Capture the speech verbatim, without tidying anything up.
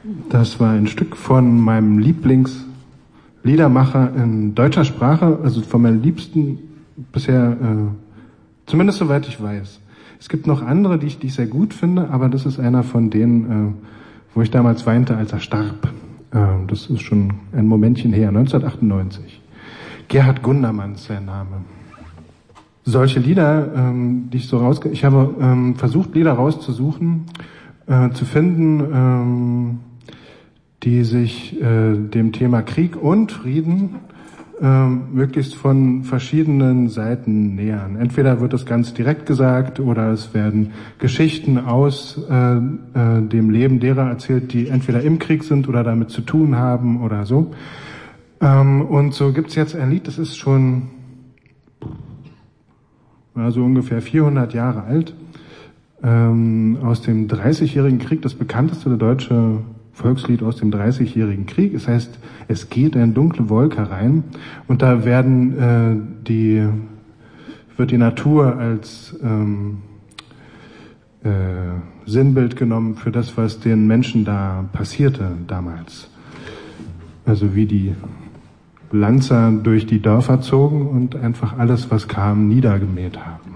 Das war ein Stück von meinem Lieblingsliedermacher in deutscher Sprache, also von meinen Liebsten bisher, äh, zumindest soweit ich weiß. Es gibt noch andere, die ich, die ich sehr gut finde, aber das ist einer von denen, äh, wo ich damals weinte, als er starb. Äh, das ist schon ein Momentchen her, neunzehnhundertachtundneunzig. Gerhard Gundermann ist sein Name. Solche Lieder, ähm, die ich so rausge... Ich habe ähm, versucht, Lieder rauszusuchen, äh, zu finden, ähm, die sich äh, dem Thema Krieg und Frieden äh, möglichst von verschiedenen Seiten nähern. Entweder wird es ganz direkt gesagt oder es werden Geschichten aus äh, äh, dem Leben derer erzählt, die entweder im Krieg sind oder damit zu tun haben oder so. Ähm, und so gibt's jetzt ein Lied, das ist schon also ungefähr vierhundert Jahre alt, ähm, aus dem dreißigjährigen Krieg, das bekannteste deutsche Volkslied aus dem dreißigjährigen Krieg. Es heißt, es geht eine dunkle Wolke herein, und da werden äh, die wird die Natur als ähm, äh, Sinnbild genommen für das, was den Menschen da passierte damals. Also wie die Lanzer durch die Dörfer zogen und einfach alles, was kam, niedergemäht haben.